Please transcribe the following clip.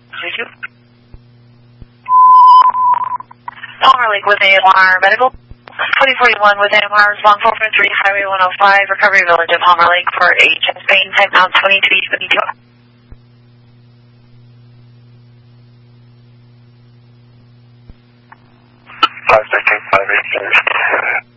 Thank you. Palmer Lake with AMR Medical. 2041 with AMR, long 443, Highway 105, Recovery Village at Palmer Lake for a chest pain, type now 2372. 513, 518.